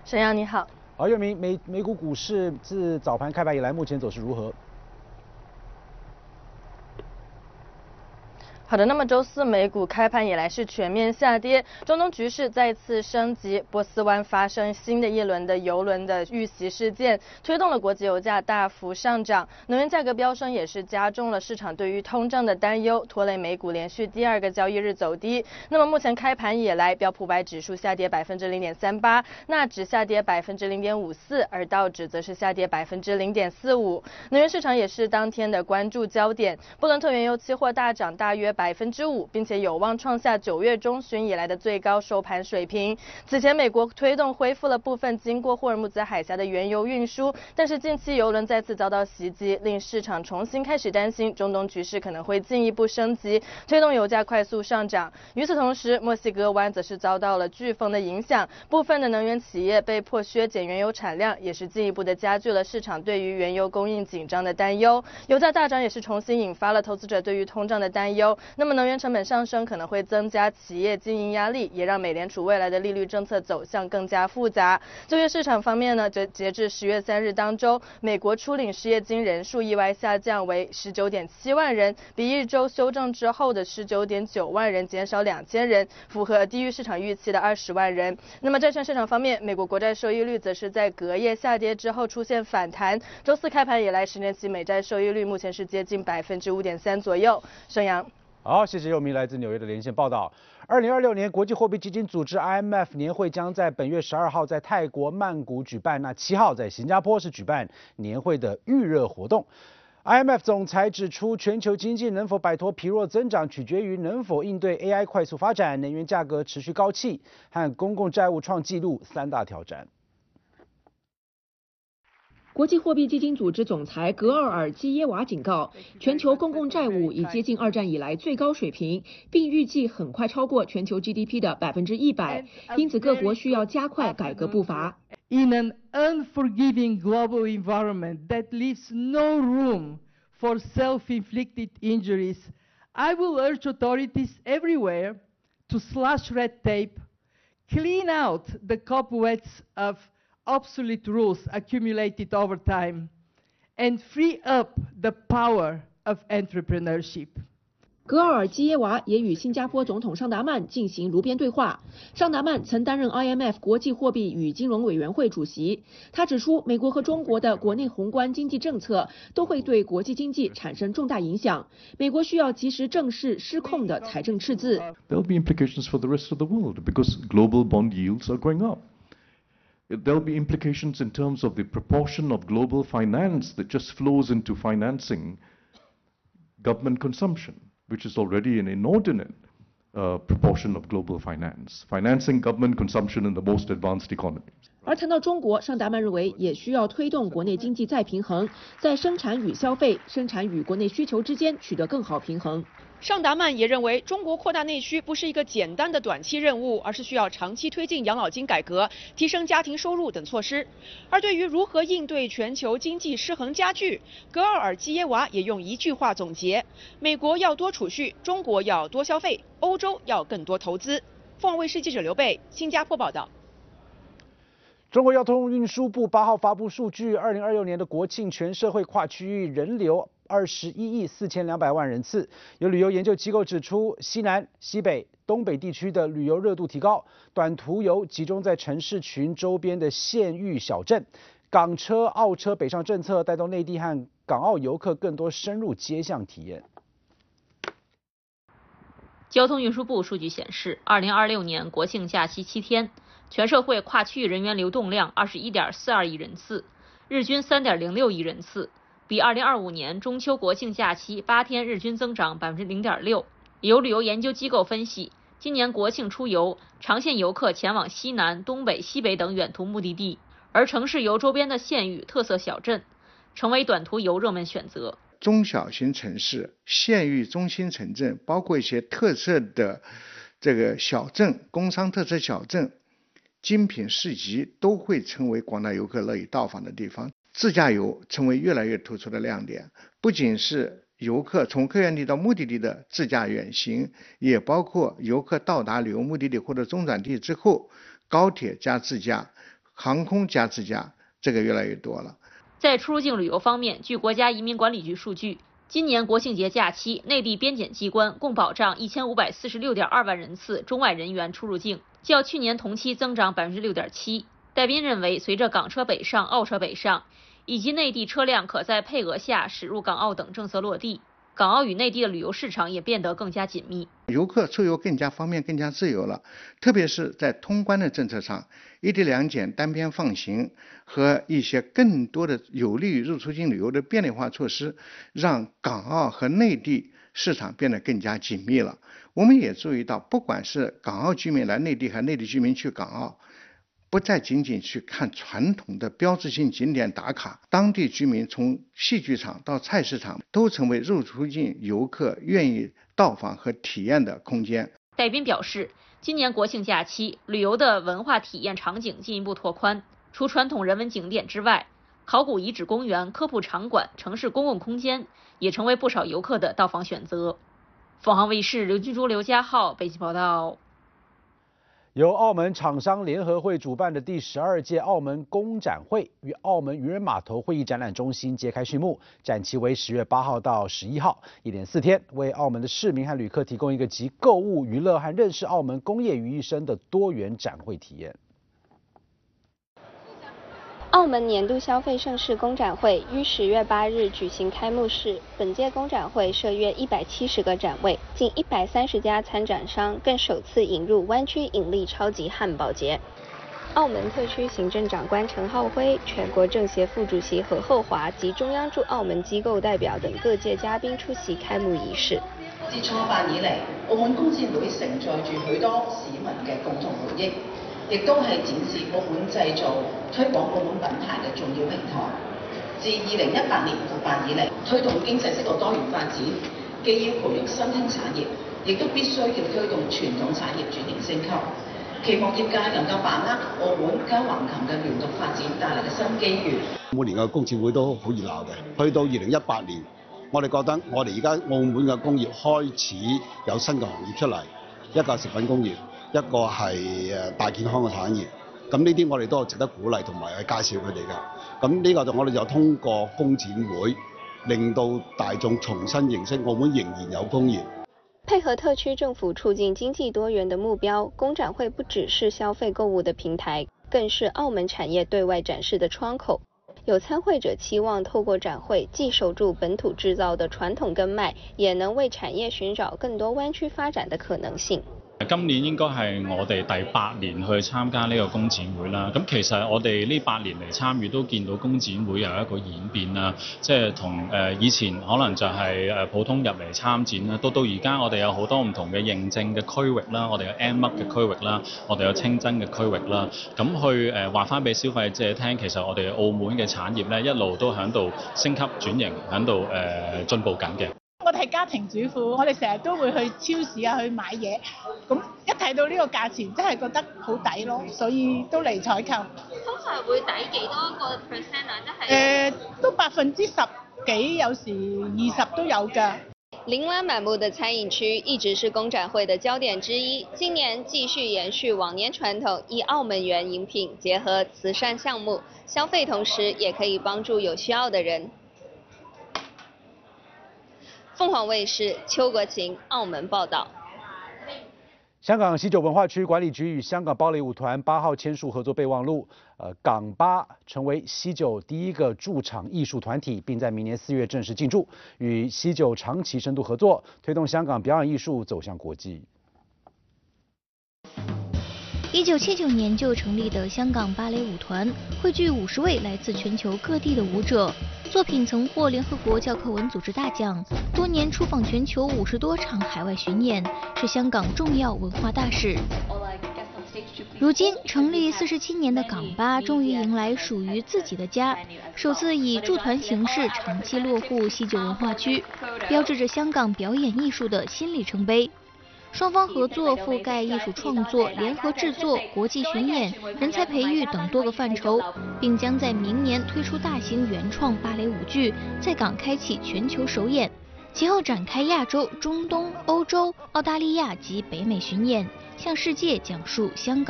沈阳你好。 好，岳明，美股股市自早盘开盘以来，目前走势如何？ 好的，那么周四美股开盘以来是全面下跌，中东局势再次升级，波斯湾发生新的一轮的油轮的遇袭事件，推动了国际油价大幅上涨，能源价格飙升也是加重了市场对于通胀的担忧，拖累美股连续第2个交易日走低。那么目前开盘以来，标普500指数下跌0.38%，纳指下跌0.54%，而道指则是下跌0.45%。能源市场也是当天的关注焦点，布伦特原油期货大涨大约5%，并且有望创下9月中旬以来的最高收盘水平。此前，美国推动恢复了部分经过霍尔木兹海峡的原油运输，但是近期油轮再次遭到袭击，令市场重新开始担心中东局势可能会进一步升级，推动油价快速上涨。与此同时，墨西哥湾则是遭到了飓风的影响，部分的能源企业被迫削减原油产量，也是进一步的加剧了市场对于原油供应紧张的担忧。油价大涨也是重新引发了投资者对于通胀的担忧。那么能源成本上升可能会增加企业经营压力，也让美联储未来的利率政策走向更加复杂。就业市场方面呢，截至10月3日当周，美国初领失业金人数意外下降为19.7万人，比一周修正之后的19.9万人减少2000人，符合低于市场预期的20万人。那么债券市场方面，美国国债收益率则是在隔夜下跌之后出现反弹，周四开盘以来，10年期美债收益率目前是接近5.3%左右。沈阳。 好，谢谢佑明来自纽约的连线报道。2026年国际货币基金组织 IMF 年会将在本月12号在泰国曼谷举办，那7号在新加坡是举办年会的预热活动。IMF 总裁指出，全球经济能否摆脱疲弱增长，取决于能否应对 AI 快速发展、能源价格持续高企和公共债务创纪录3大挑战。 国际货币基金组织总裁格奥尔基耶娃警告，全球公共债务已接近2战以来最高水平，并预计很快超过全球 GDP 的100%，因此各国需要加快改革步伐。 In an unforgiving global environment that leaves no room for self-inflicted injuries, I will urge authorities everywhere to slash red tape, clean out the cobwebs of obsolete rules accumulated over time, and free up the power of entrepreneurship. 格奥尔基耶娃也与新加坡总统尚达曼进行炉边对话。尚达曼曾担任 IMF 国际货币与金融委员会主席。他指出，美国和中国的国内宏观经济政策都会对国际经济产生重大影响。美国需要及时正视失控的财政赤字。 There'll be implications for the rest of the world because global bond yields are going up. There'll be implications in terms of the proportion of global finance that just flows into financing government consumption, which is already an inordinate proportion of global finance, financing government consumption in the most advanced economies. 而谈到中国，尚达曼认为也需要推动国内经济再平衡，在生产与消费、生产与国内需求之间取得更好平衡。 尚达曼也认为，中国扩大内需不是一个简单的短期任务，而是需要长期推进养老金改革、提升家庭收入等措施。而对于如何应对全球经济失衡加剧，格奥尔基耶娃也用一句话总结：美国要多储蓄，中国要多消费，欧洲要更多投资。凤凰卫视记者刘贝，新加坡报道。 中国交通运输部8号发布数据，2026年的国庆全社会跨区域人流21亿4200万人次。有旅游研究机构指出，西南、西北、东北地区的旅游热度提高，短途游集中在城市群周边的县域小镇。港车、澳车北上政策带动内地和港澳游客更多深入街巷体验。 交通运输部数据显示，2026年国庆假期7天，全社会跨区域人员流动量21.42亿人次，日均3.06亿人次，比2025年中秋国庆假期8天日均增长0.6%。有旅游研究机构分析，今年国庆出游，长线游客前往西南、东北、西北等远途目的地，而城市游周边的县域、特色小镇成为短途游热门选择。 中小型城市、县域中心城镇，包括一些特色的这个小镇、工商特色小镇、精品市集，都会成为广大游客乐意到访的地方。自驾游成为越来越突出的亮点，不仅是游客从客源地到目的地的自驾远行，也包括游客到达旅游目的地或者中转地之后，高铁加自驾航空加自驾，这个越来越多了。 在出入境旅游方面，据国家移民管理局数据，今年国庆节假期，内地边检机关共保障1546.2万人次中外人员出入境，较去年同期增长6.7%。戴斌认为，随着港车北上、澳车北上，以及内地车辆可在配额下驶入港澳等政策落地，港澳与内地的旅游市场也变得更加紧密， 游客出游更加方便、更加自由了。特别是在通关的政策上，一地两检、单边放行和一些更多的有利于入出境旅游的便利化措施，让港澳和内地市场变得更加紧密了。我们也注意到，不管是港澳居民来内地，还是内地居民去港澳，不再仅仅去看传统的标志性景点打卡，当地居民从戏剧场到菜市场都成为入出境游客愿意到访和体验的空间。 戴斌表示，今年国庆假期，旅游的文化体验场景进一步拓宽，除传统人文景点之外，考古遗址公园、科普场馆、城市公共空间也成为不少游客的到访选择。凤凰卫视刘君珠、刘家浩北京报道。 由澳门厂商联合会主办的第12届澳门工展会于澳门渔人码头会议展览中心揭开序幕，展期为10月8号到11号，一连4天，为澳门的市民和旅客提供一个集购物、娱乐和认识澳门工业于一身的多元展会体验。 澳门年度消费盛事工展会于10月8日举行开幕式。本届工展会设约170个展位，近130家参展商，更首次引入湾区引力超级汉堡节。澳门特区行政长官陈浩辉、全国政协副主席何厚華及中央驻澳門機構代表等各界嘉賓出席開幕儀式。 自創辦以嚟，澳門工展會承載住許多市民嘅共同回憶，亦都係展示澳門製造、推廣澳門品牌嘅重要平台。自2018年復辦以嚟，推動經濟適度多元發展，既要培育新興產業，亦都必須要推動傳統產業轉型升級。期望業界能夠把握澳門加橫琴嘅聯動發展帶嚟嘅新機遇。 每年嘅工展會都好熱鬧嘅，去到2018年，我哋覺得我哋而家澳門嘅工業開始有新嘅行業出嚟，一個係食品工業，一個係大健康嘅產業。咁呢啲我哋都係值得鼓勵同埋去介紹佢哋嘅。咁呢個我哋就通過工展會，令到大眾重新認識澳門仍然有工業。 配合特區政府促進經濟多元的目標，工展會不只是消費購物的平台，更是澳門產業對外展示的窗口。有參會者期望透過展會，既守住本土製造的傳統根脈，也能為產業尋找更多灣區發展的可能性。 今年應該係我哋第8年去參加呢個工展會啦。咁其實我哋呢8年嚟參與都見到工展會有一個演變啦，即係同以前可能就係普通入嚟參展啦，到而家我哋有好多唔同嘅認證嘅區域啦，我哋有 M-Mark 嘅區域啦，我哋有清真嘅區域啦，咁去話翻俾消費者聽，其實我哋澳門嘅產業咧一路都喺度升級轉型，喺度進步緊嘅。 我哋係家庭主婦，我哋成日都會去超市啊去買嘢，咁一睇到呢個價錢，真係覺得好抵咯，所以都嚟採購。 通常會抵幾多個 percent 啊？即係都10%幾，有時20%都有㗎。 琳琅滿目的餐飲區一直是工展會的焦點之一，今年繼續延續往年傳統，以澳門原飲品結合慈善項目，消費同時也可以幫助有需要的人。鳳凰衛視邱國晴澳門報道。 香港喜酒文化區管理局與香港芭蕾舞團8號簽署合作備忘錄，港芭成為喜酒第一個駐場藝術團體，並在明年4月正式進駐，與喜酒長期深度合作，推動香港表演藝術走向國際。 1979年就成立的香港芭蕾舞團，匯聚50位來自全球各地的舞者，作品曾獲聯合國教科文組織大獎，多年出訪全球50多場海外巡演，是香港重要文化大使。如今成立47年的港芭終於迎來屬於自己的家，首次以駐團形式長期落戶喜酒文化區，標誌着香港表演藝術的新里程碑。雙方合作覆蓋藝術創作、聯合製作、國際巡演、人才培育等多個範疇，並將在明年推出大型原創芭蕾舞劇，在港開啟全球首演，其後展開亞洲、中東、歐洲、澳大利亞及北美巡演，向世界講述香港